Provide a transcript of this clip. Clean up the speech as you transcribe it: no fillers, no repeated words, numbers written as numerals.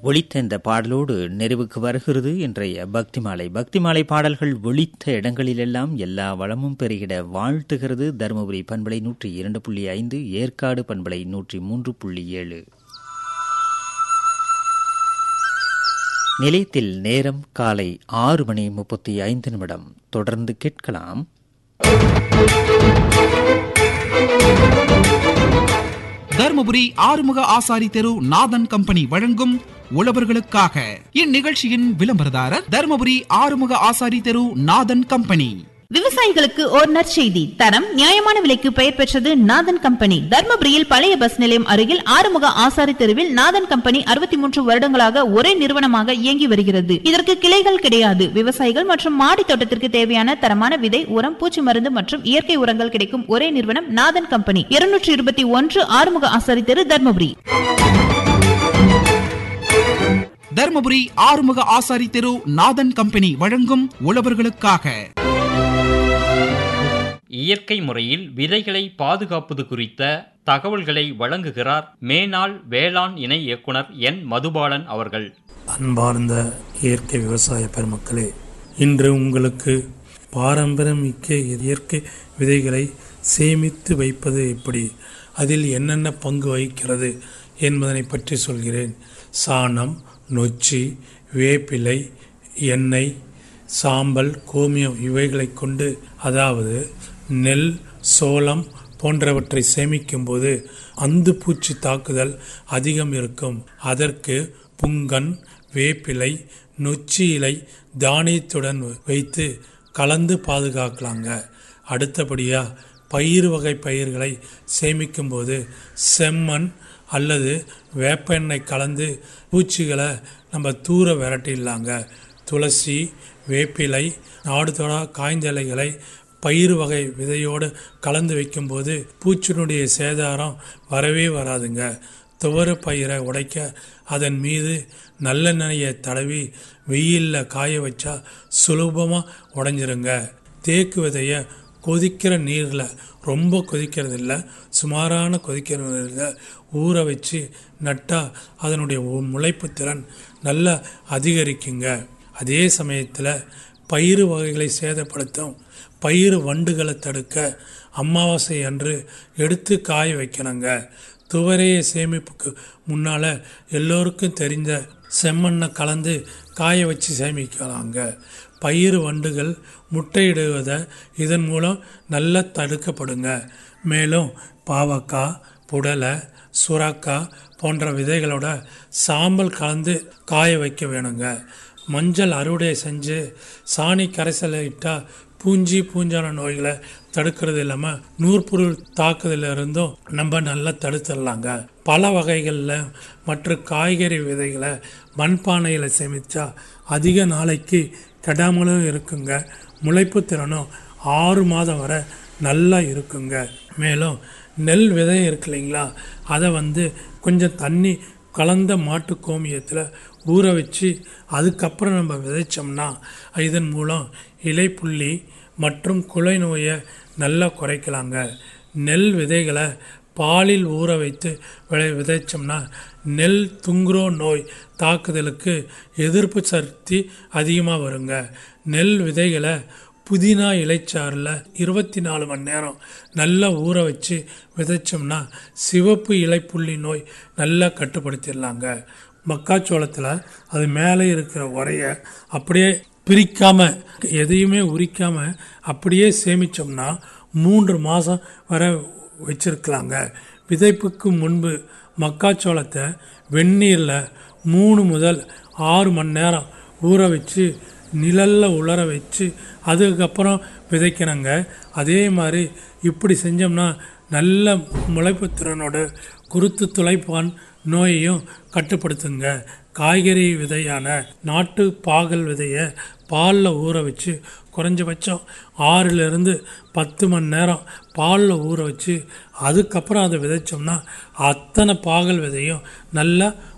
ஒலித்த இந்த பாடலோடு நிறைவுக்கு வருகிறது இன்றைய பக்திமாலை. பக்திமாலை பாடல்கள் ஒலித்த இடங்களிலெல்லாம் எல்லா வளமும் பெருகிட வாழ்த்துகிறது தருமபுரி பண்பலை 102.5, ஏற்காடு பண்பலை 103.7. நிலையத்தில் நேரம் காலை 6:35. தொடர்ந்து கேட்கலாம் தர்மபுரி ஆறுமுக ஆசாரி தெரு நாதன் கம்பெனி வழங்கும் உழவர்களுக்காக. இந்நிகழ்ச்சியின் விளம்பரதாரர் தர்மபுரி ஆறுமுக ஆசாரி தெரு நாதன் கம்பெனி. விவசாயிகளுக்கு ஓர் நற்செய்தி. தரம் நியாயமான விலைக்கு பெயர் பெற்றது நாதன் கம்பெனி. தர்மபுரியில் பழைய பஸ் நிலையம் அருகில் ஆறுமுக ஆசாரி தெருவில் நாதன் கம்பெனி 63 வருடங்களாக ஒரே நிறுவனமாக இயங்கி வருகிறது. இதற்கு கிளைகள் கிடையாது. விவசாயிகள் மற்றும் மாடி தோட்டத்திற்கு தேவையான தரமான விதை, உரம், பூச்சி மருந்து மற்றும் இயற்கை உரங்கள் கிடைக்கும் ஒரே நிறுவனம் நாதன் கம்பெனி. 221 ஆறுமுக ஆசாரி தெரு, தர்மபுரி. தர்மபுரி ஆறுமுக ஆசாரி தெரு நாதன் கம்பெனி வழங்கும் உழவர்களுக்காக. இயற்கை முறையில் விதைகளை பாதுகாப்பது குறித்த தகவல்களை வழங்குகிறார் மேனாள் வேளாண் இணை இயக்குனர் என் மதுபாலன் அவர்கள். அன்பார்ந்த இயற்கை விவசாய பெருமக்களே, இன்று உங்களுக்கு பாரம்பரியமிக்க இயற்கை விதைகளை சேமித்து வைப்பது எப்படி, அதில் என்னென்ன பங்கு வகிக்கிறது என்பதனை பற்றி சொல்கிறேன். சாணம், நொச்சி, வேப்பிலை, எண்ணெய், சாம்பல், கோமியம் இவைகளை கொண்டு, அதாவது நெல், சோளம் போன்றவற்றை சேமிக்கும் போது அந்து பூச்சி தாக்குதல் அதிகம் இருக்கும். அதற்கு புங்கன், வேப்பிலை, நொச்சி இலை தானியத்துடன் வைத்து கலந்து பாதுகாக்கலாங்க. அடுத்தபடியா பயிர் வகை பயிர்களை சேமிக்கும் போது செம்மண் அல்லது வேப்ப எண்ணெய் கலந்து பூச்சிகளை நம்ம தூர விரட்டிடலாங்க. துளசி, வேப்பிலை, நாடுதொடா காய்ந்த இலைகளை பயிர் வகை விதையோடு கலந்து வைக்கும்போது பூச்சினுடைய சேதாரம் வரவே வராதுங்க. துவர பயிரை உடைக்க அதன் மீது நல்லெண்ணெயை தடவி வெயிலில் காய வச்சா சுலபமாக உடைஞ்சிருங்க. தேக்கு விதையை கொதிக்கிற நீரில், ரொம்ப கொதிக்கிறது இல்லை, சுமாரான கொதிக்கிற நீரில் ஊற வச்சு நட்டால் அதனுடைய முளைப்பு திறன் நல்லா அதிகரிக்குங்க. அதே சமயத்தில் பயிர் வகைகளை சேதப்படுத்தும் பயிர் வண்டுகளை தடுக்க அமாவாசை அன்று எடுத்து காய வைக்கணுங்க. துவரைய சேமிப்புக்கு முன்னால் எல்லோருக்கும் தெரிஞ்ச செம்மண்ணை கலந்து காய வச்சு சேமிக்கலாங்க. பயிர் வண்டுகள் முட்டையிடுவதை இதன் மூலம் நல்லா தடுக்கப்படுங்க. மேலும் பாவக்காய், புடலை, சுரக்காய் போன்ற விதைகளோட சாம்பல் கலந்து காய வைக்க வேணுங்க. மஞ்சள் அறுவடை செஞ்சு சாணி கரைசலை இட்டால் பூஞ்சி பூஞ்சான நோய்களை தடுக்கிறது இல்லாமல் நூற்பொருள் தாக்குதல இருந்தும் நம்ம நல்லா தடுத்துடலாங்க. பல வகைகளில் மற்ற காய்கறி விதைகளை மண்பானையில் சேமித்தா அதிக நாளைக்கு கெடாமலும் இருக்குங்க. முளைப்பு திறனும் 6 மாதம் வரை நல்லா இருக்குங்க. மேலும் நெல் விதை இருக்கு இல்லைங்களா, அதை கொஞ்சம் தண்ணி கலந்த மாட்டு கோமியத்தில் ஊற வச்சு அதுக்கப்புறம் நம்ம விதைச்சோம்னா இதன் மூலம் இலைப்புள்ளி மற்றும் குலை நோயை நல்லா குறைக்கலாங்க. நெல் விதைகளை பாலில் ஊற வைத்து விதைச்சோம்னா நெல் துங்குரோ நோய் தாக்குதலுக்கு எதிர்ப்பு சக்தி அதிகமாக வருங்க. நெல் விதைகளை புதினா இலைச்சாறில் 24 மணி நேரம் நல்லா ஊற வச்சு விதைச்சோம்னா சிவப்பு இலைப்புள்ளி நோய் நல்லா கட்டுப்படுத்திடலாங்க. மக்காச்சோளத்தில் அது மேலே இருக்கிற உரையை அப்படியே பிரிக்காமல், எதையுமே உரிக்காமல் அப்படியே சேமித்தோம்னா 3 மாதம் வரை வச்சிருக்கலாங்க. விதைப்புக்கு முன்பு மக்காச்சோளத்தை வெந்நீரில் 3 முதல் 6 மணி நேரம் ஊற வச்சு நிழலில் உலர வச்சு அதுக்கப்புறம் விதைக்கணுங்க. அதே மாதிரி இப்படி செஞ்சோம்னா நல்ல முளைப்பு திறனோட குருத்து துளைப்பான் நோயையும் கட்டுப்படுத்துங்க. காய்கறி விதையான நாட்டு பாகல் விதையை பாலில் ஊற வச்சு குறைஞ்சபட்சம் 6லிருந்து 10 மணி நேரம் பாலில் ஊற வச்சு அதுக்கப்புறம் அதை விதைச்சோம்னா அத்தனை பாகல் விதையும் நல்லா